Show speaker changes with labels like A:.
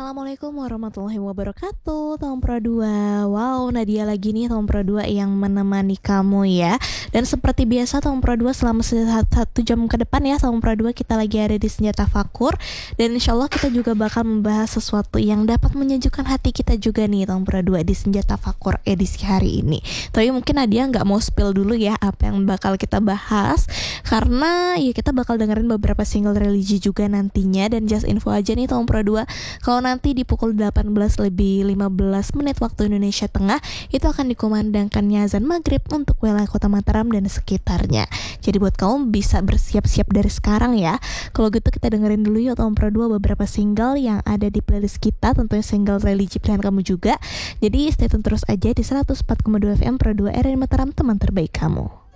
A: Assalamualaikum warahmatullahi wabarakatuh, Tahun Pro 2. Wow, Nadia lagi nih Tahun Pro 2 yang menemani kamu ya. Dan seperti biasa Tahun Pro 2 selama 1 jam ke depan ya, Tahun Pro 2 kita lagi ada di Senjata Fakur. Dan insya Allah kita juga bakal membahas sesuatu yang dapat menyejukkan hati kita juga nih Tahun Pro 2 di Senjata Fakur edisi hari ini. Tapi mungkin Nadia gak mau spill dulu ya apa yang bakal kita bahas, karena ya kita bakal dengerin beberapa single religi juga nantinya. Dan just info aja nih Tahun Pro 2, kalau nanti di pukul 18:15 waktu Indonesia Tengah itu akan dikumandangkannya azan maghrib untuk wilayah Kota Mataram dan sekitarnya. Jadi buat kamu bisa bersiap-siap dari sekarang ya. Kalau gitu kita dengerin dulu yuk Tahun Pro 2 beberapa single yang ada di playlist kita, tentunya single religi pilihan kamu juga. Jadi stay tune terus aja di 104,2 FM Pro 2 RRI Mataram, teman terbaik kamu.